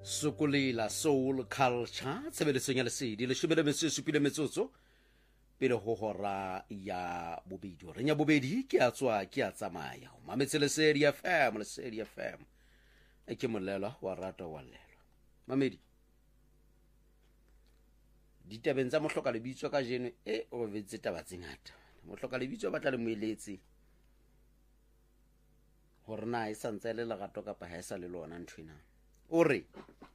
Sokolela Soul Culture tshebeletsong ya lesedi le shebele mesesupile metsotso pele ho hora ya bobedi re nya bobedi ke a tswa ke a tsamaya o mametse lesedi FM e ke molelwa wa rata wa lelwa mamedi ditabeng tsa mohloka lebitso ka jeno o vetse taba tse ngata mohloka lebitso ba tla le moeletsi hore na e santse le lerato ka pa ha esa le lona nthwena ore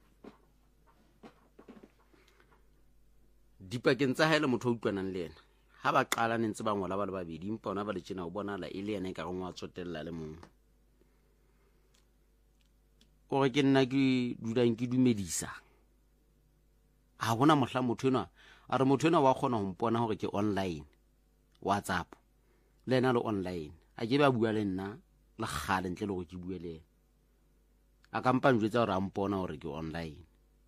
dipakeng tsa haele motho o utlwanang le yena ha ba qala nentse ba ngola ba le babedi impa ona ba le tjena o bonala e le yena e ka rongwa tsotella le mong ore ke nna ke dulang ke dumedisa ha bona mohla motho enwa a re motho enwa wa kgona ho mpona hore ke online WhatsApp le ena le online a ke ba bua le nna le khale ntle le go ke bue le a ka mpa njwetsa hore a mpona hore ke online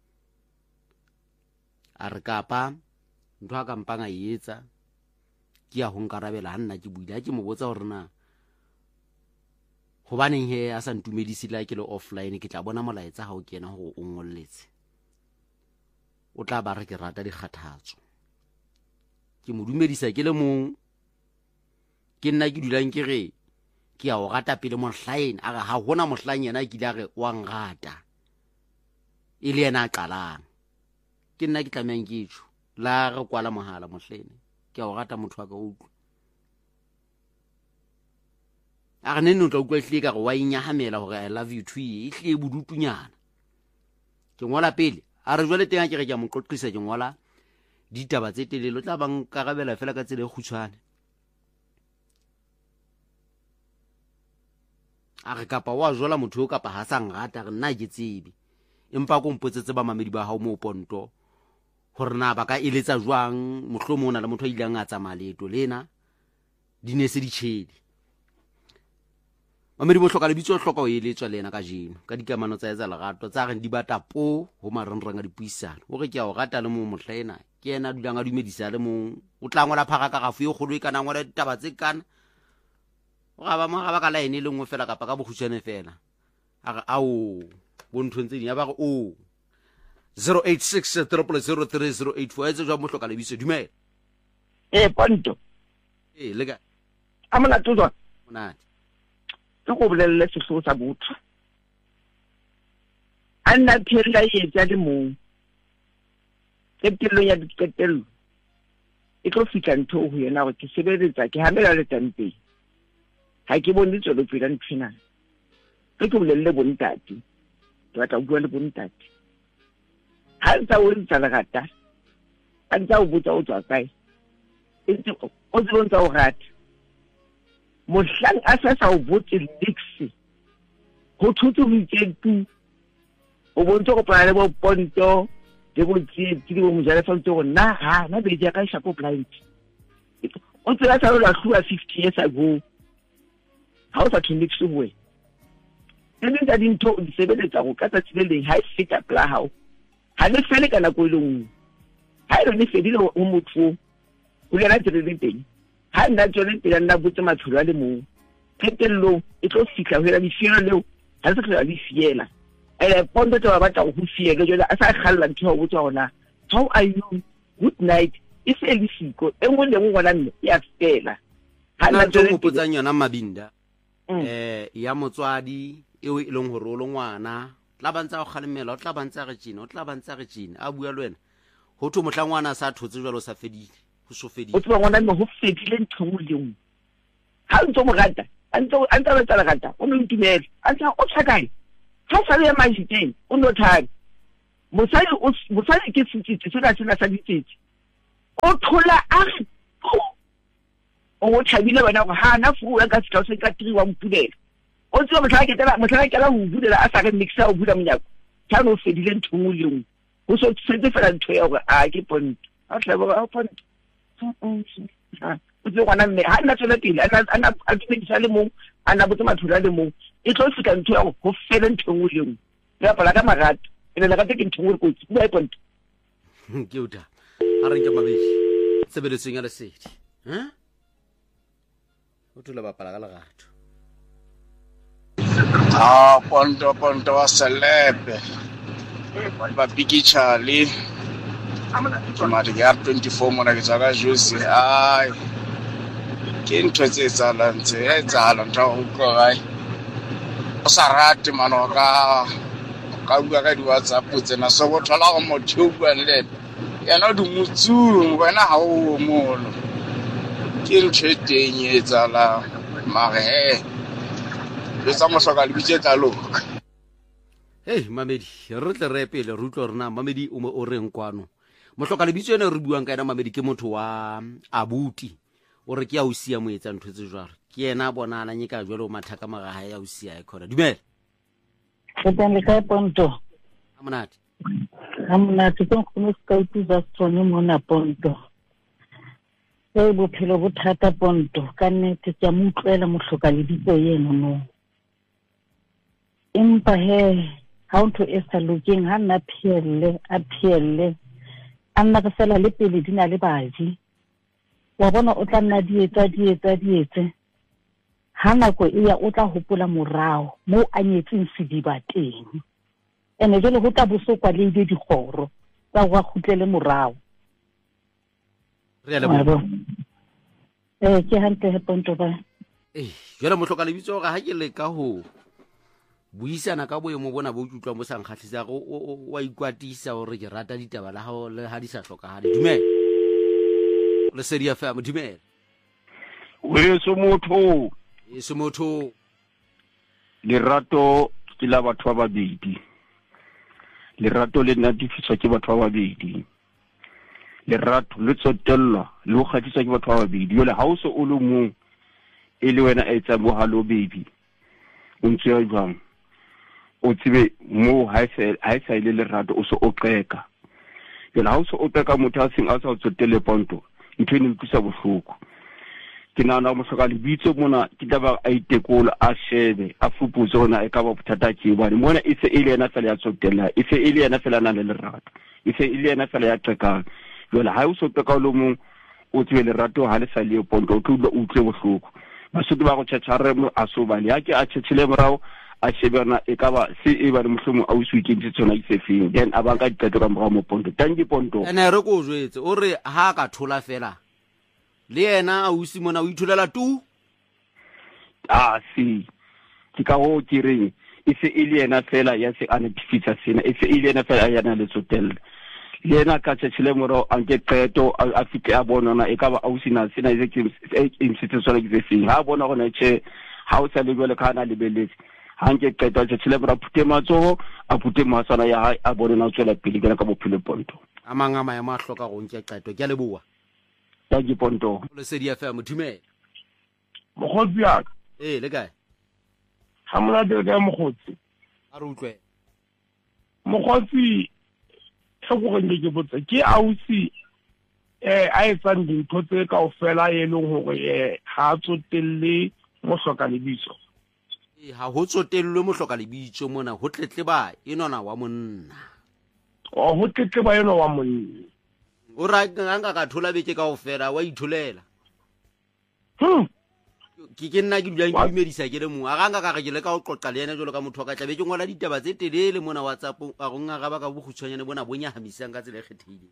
a re kapa ntho a ka mpanga etsa ke ya ho nkarabela ha nna ke buile ha ke mo botsa hore na hobaneng he a sa ntumedisi la ke le offline ke tla bona molaetsa ha o kena ho o ngolletse o tla ba re ke rata dikgathatso ke mo dumedisa ke le mong ke nna ke dulang ke re ke a o rata pele mohlaeng a ga ha hona mohlang yena ke ile re wa ngata ile yena a qalang ke nna ke tlameng ke tsho la re kwala mohala mohlene ke a o rata motho wa ka utlwa a re nne o tla utlwa hlile ka go wa inyahamela hore I love you too e hlile bodutunyana ke ngola pele a re jwale teng a ke re ke a mo qoqisa ke ngola ditaba tse telele o tla bang karabela fela ka tsela e khutshwane a re kapa wa jola motho o kapa ha sa ngata re nna ke tsebe empa ko mpotsetse ba mamedi ba hao mo ponto hore na ba ka eletsa jwang mohlomo ona le motho a ilang a tsamaya leeto lena di ne se di tshedi mamedi mo hloka lebitso hloka o eletswa lena ka jeno ka dikamano tsa etsa lerato tsa re di bata po ho marangrang a dipuisano o re ke a o rata le mo mohlaena ke ena dulang a dumedisa le mong o tla ngola paragraph e kgolo e kana ngola ditaba tse kana o ga ba ka line le ngwe fela kapa ka bokhutsane fela a re ao bo nthontse di ya ba re o 086 3003084 etse jwa mo hloka lebitso dumela Ponto le ka a mona tswa monate ke go bolelle sehloho sa botho a nna phela etsa le mong ketelo ya diketelo e tlo fika ntho ho yena gore ke sebeletsa ke hamela le tampeng ha ke bone tsolo pela nthina ke bolelle bontate ke batla go bua le bontate ha ntsa o ntsa legata a ntsa o botsa o tswa kae o ntsa o rata mohlang a sa o botse lexi ho thutse ho itsetu o bontsho go pala le bo Ponto le go tsietsi le bo mojale fa ntse go nna ha na be ja ka shapo blind o tsela sa lo hlua 50 years ago ha o sa tshwanetse ho we ene tsa dintho di sebeletsa go ka tsatsi le leng ha e feta pla hao ha le fele kana go ilong ha ile ne fedile o motho o le na tsele teng ha nna tsone pele nna botse matsholo a le mo ketelo e tlo fitla ho era difiela leo ha se tla di fiela Ponto tsa ba batla go fiela jole a sa khalla ntho go botsa ona how are you good night e se le siko e ngwe le ngwe la nne ya fela ha nna tsone potsang yona mabinda ya motswadi eo e leng hore o le ngwana tla bantsa go khalemela o tla bantsa re tjena a bua le wena ho thu mohlangwana sa thotse jwalo sa fedile ho so fedile o tswa ngwana mo ho fedile ntho le ngwe ha ntse mo rata antse ba tsala rata o mo ntumela antse o tshakae ha sa le majiteng o no thari mosadi ke setsitse se ka sena sa ditsetse o thola a o thabile bana go ha na fu ka se se ka triwa mpulela o tswa motlha ke la ho bulela a sa re mixa o bula monyako tla no fedile ntho le ngwe o so tsetse fela ntho ya gore a ke Ponto a tla ba Ponto o tswa gona mme ha nna tsela pele ana a dumedisa le mong ana botse mathola le mong e tlo fika ntho ya go fela ntho le ngwe ya pala ka magato ene la ka ke ntho ngwe go bua Ponto ke uta a re ke mabedi sebeletseng ya lesedi o tula ba pala ka legato Ponto wa selepe ba pikitshale ke mari ya 24 mona ke tsaka juice ai ke ntho tse etsahalang tse etsahala ntho o utlwa gae o sa rate mano ka bua ka di-WhatsApp tsena so go thola go motho o buang le yena di motsuru wena ha o molo ke ntho e teng e etsahalang mare le tsa mohloka le bitse tla loka. Hey Mamedi re tle re pele re utlwa rena Mamedi o reng kwano mohloka le bitse ene re buang ka ena Mamedi ke motho wa abuti o re ke ya o sia moetsa ntho tse jwalo ke yena bonana nyeka jwalo mathaka magaha ya o sia e khona dumela le ka Ponto amonate ke nkgono ska utuza tsone mona Ponto e bophelo bothata Ponto ka nnete ke mo utlwela mohloka le bitse yeno no empa he ha ntho e sa lokeng ha nna phielle a nna ka fela le pele dina le baji wa bona o tla nna di etse ha nako e ya o tla hopola morao mo a nyetseng sediba teng ene jole go tla bosokwa le di dikgoro tsa go khutlele morao re ya le ke hantle he Ponto ba jwale mohloka le bitse ga ke le ka ho buisana ka boemo bona bo utlwa mo sang khatlisa go wa ikwatisa hore ke rata ditaba la ha le ha di sa hlokahale dumela le seria fa mo dumela we so motho lerato ke la batho ba babedi lerato le natifiswa ke batho ba babedi lerato le tsotellwa le go kgatlhiswa ke batho ba babedi yole ha o se o le mong e le wena a etsa bo hallo baby o ntse ya jwang o tsebe mo ha isa ile lerato o se o qeka yole ha o se o qeka motho a seng a sa tsotelle Ponto ntho e ne tlisa bohloko ke nana mo hloka lebitso mona ke taba a itekola a shebe a fuputse hona e ka ba bothata ke bane mona e se ile yena fela ya tsotella e se ile yena fela na le lerato e se ile yena fela ya qekang yole ha o se o qeka lo mong o tsebe lerato ha le sa le Ponto o tlo utlwe bohloko basotho ba go tshetsare a so bale ya ke a tshetsile morao a shebana e ka ba se e ba le mohlomo a o se ikentse tsona e sefeng then a ba ka diteto ka morao mo Ponto tanki Ponto ene re go jwetse o re ha ka thola fela le yena a usi mona o ithulela tu si ke ka go ke reng e se ile yena fela ya se anatifisa sena e se ile yena fela ya na le tsotelle le yena ka tshetsile morao a nke qeto a fitle a bonana e ka ba ausi na sena e se tsona ke sefeng ha bona gona che ha o sa le jwale ka na lebeletse ha nke qeto a tshetsile morao phute matsogo a phute masana ya hae a bonana o tswela pele ka bophelo Ponto a mangama ya mahloka go nke qeto ke a leboa tanki Ponto le sedia fa mo dumela mogotsi ya le kae ha mona de ka mogotsi a re utlwe mogotsi go re ke botse ke ausi a etsang dintho tse ka ofela e leng hore ha tsotelle mo hloka lebitso ha ho tsotellwe mo hloka lebitso mona ho tletleba enona wa monna ho tletleba eno wa monna o ra nga ka thola beke ka ofela wa ithulela ke nna ke dula ke dumedisa ke le mo a ganga ka ke le ka o qoqa le yena jolo ka motho ka tlabe ke ngola ditaba tse telele mona WhatsApp a go nga ga ba ka bogutshwanyane bona bonya hamisang ka tsele kgethile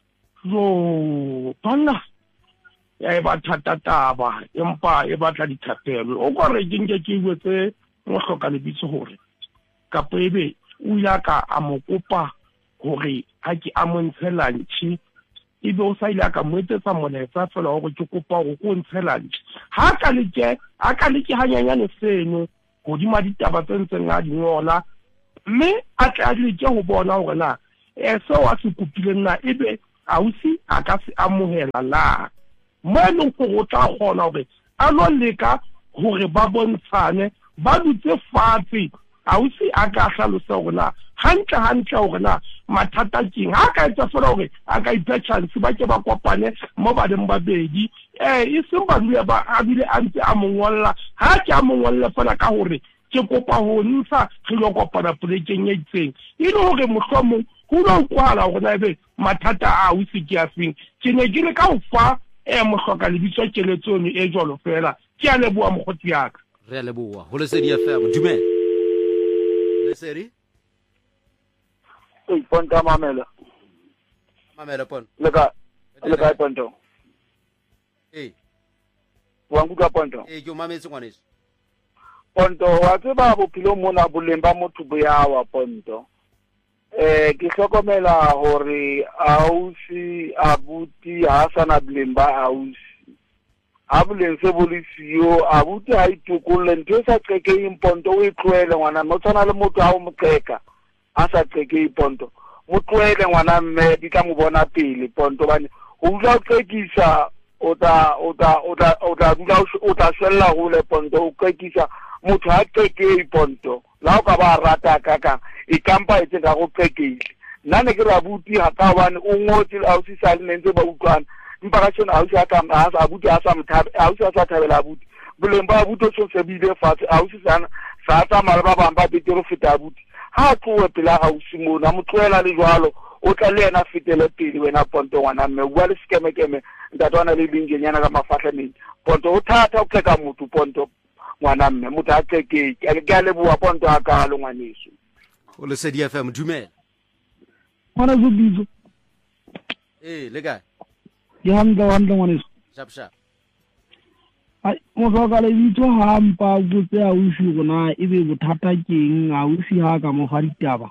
bana ya e ba taba empa e batla dithapelo o go re ke botse mo hloka lebitso hore kapo ebe o ya ka a mokopa hore a ke a montshe lunch e be o sa ile ka moetsetsa moletsa fela go ke kopa go go ntshe lunch ha ka leke hanyanyane seno godima ditaba tse ntseng a di ngola mme a tla leke go bona hore na so a se kopile nna ebe ausi a ka se amohela la mo le go tla gona hore a lo leka hore ba bontshane ba dutse fatshe ausi a ka hlalosa hore na hantle hore na mathata keng ha ka etsa fela hore a ka ipha chance ba ke ba kopane mo ba deng babedi e seng ba dule ba a bile a ntse a mongolla ha ke a mongolla fela ka hore ke kopa ho ntsha re lo kopana polekeng e itseng e le hore mohlomong ho lo kwala hore na ebe mathata a ausi ke a feng ke ne ke le ka o fa mo hloka lebitso keletsone e jolo fela ke a leboa mogotsi yaka re a leboa ho le sedi FM dumela le sedi Ponto mamela. mamela pon Le ka Ponto. Wa nkutlwa Ponto. ke o mametse ngwaneso Ponto wa tseba bophelo mona boleng ba motho bo yawa Ponto. Ke hlokomela hore ausi abuti ha sana boleng ba ausi. Ha boleng se bolisiyo abuti ha itukulle ntho sa qekeng Ponto o itlwele ngwana mo tsana le motho ha o moqeka a sa qekeng Ponto. Mo tlwele ngwana mme di tla mo bona pele Ponto bane o dula o qekisa o tla shwella hole Ponto o qekisa motho ha qekeng Ponto la o ka ba rata ka e kampa e tla go qekile nna ne ke rabuti ha ka bane o ngotse ausi sa le ntse ba utlwana mpa ka tsona ausi a ka abuti a sa mthabe ausi a sa thabela abuti boleng ba abuti o se bile fatshe ausi sana sa tsa mara ba bang ba betero feta abuti ha tlowe pela ausi mona mo tloela le jwalo o tla le ena fetele pele wena Ponto ngwana mme bua le skemekeme ntatwana le lingenyana ka mafahlaneng Ponto o thata o qeka motho Ponto ngwana mme motho a qeke ke le bua Ponto a ka lo ngwaneso o le Lesedi FM dumela Ngwana go bizo. le kae Ke handla ngwaneso. sharp Ai mo ka le bitso ha mpa botse ausi gona e be bothata keng ausi ha ka mo fa ditaba.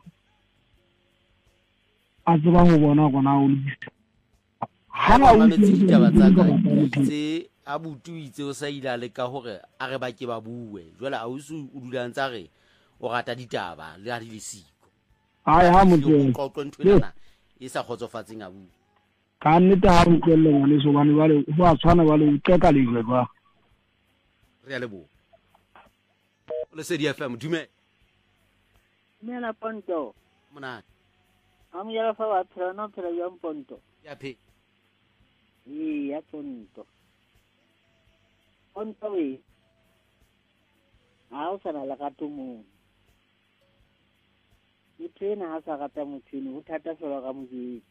A tseba go bona gona o lebisa. ha ba mametse ditaba tsa ka tse a butu itse o sa ila le ka hore a re ba ke ba bue jwale ausi o dula ntse re o rata ditaba le a di lesiko Ai ha motho qoqo nthwena e sa khotsofatseng a bua ka nnete ha mo kwelle ngwaneso bane bale ho a tshwana bale o qeka le jwe ba. re a lebo o Lesedi FM dumela Mela Ponto. monate Amuyala fa wa phela no phela ya Ponto. ya phe Ya Ponto. Ponto we. Ha o sana la ka tumo. Ithena ha sa gata mothini o thata fela ka mojedi.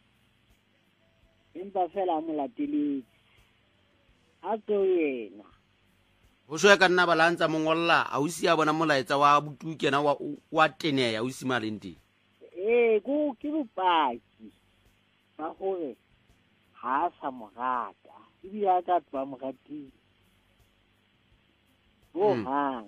Empa fela mo latele. A tso yena. ho shwa ka nna balantsa mongolla ausi a bona molaetsa wa butu kena wa teneya ausi malente Go ke bopaki ba gore ha sa mogata e bile a ka twa mogati ha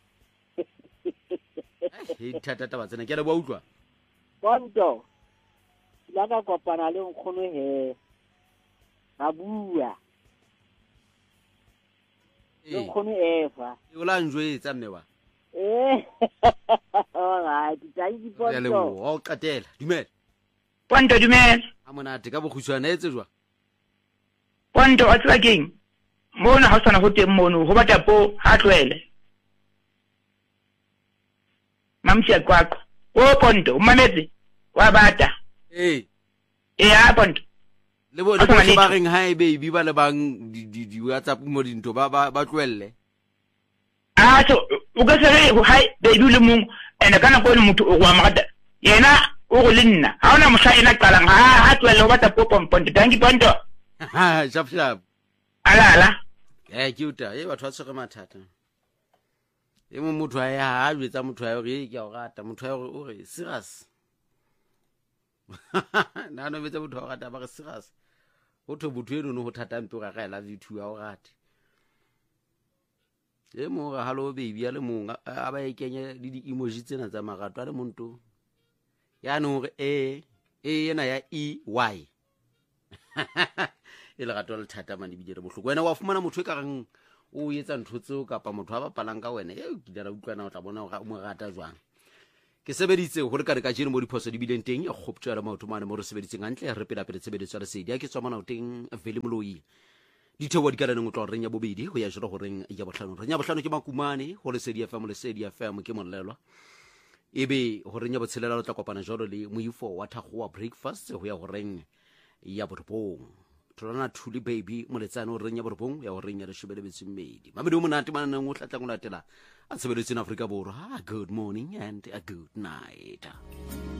thata taba tsena ke le bua utlwa Ponto la ka kopana le nkgono he ba bua le nkgono efa o la njwetsa mme wa alright thank you ya le Ponto o qatela dumela Ponto dumela a monate ka boguswana etse jwa Ponto a tswa keng mona ha sana ho teng mono ho batla po ha tlwele mamtsi kwakho o Ponto mametse wa bata ha Ponto le bo ba reng hi baby ba le bang di WhatsApp mo dinto ba tlwelle so o ka se hi baby le mong ene kana go le motho o wa magata yena o go le nna ha ona mosha ena qalang ha tlwelle ho batla po Ponto thank you Ponto sharp ala ke uta batho ba tshwere mathata e mo motho a ya ha jwetsa motho a re ke a o rata motho a o re serious na no betsa motho a rata ba re serious ho tho botho eno no ho thata mpe o ga I love you too a o rate e mo ga hello baby ya le mong a ba e kenye le di emoji tsena tsa magato a le monto ya no re ena ya y e le gato le thata mane bidire bohloko wena wa fumana motho e ka reng o etsa ntho tseo kapa motho a bapalang ka wena ke dira utlwana o tla bona o mo rata jwang ke sebeditse ho re ka ka jeno mo diphoso di bileng teng ya khoptswa le maoto mane mo re sebeditseng hantle re pela pele sebediswa re Lesedi ya ke tswa mona o teng vele moloi dithewa di kana nngwe tlo reng ya bobedi ho ya jero ho reng ya bohlano re nya bohlano ke makumane ho Lesedi FM ke monlelwa ebe ho reng ya botshelela lo tla kopana jalo le moifo wa Thakgoa breakfast ho ya ho reng ya botopong tolana thuli baby moletsane o reng ya borobong ya o reng ya leshobele betsemmedi mamedi o monate mananeng o tlatla go latela a tshebeletseng Afrika Borwa good morning and a good night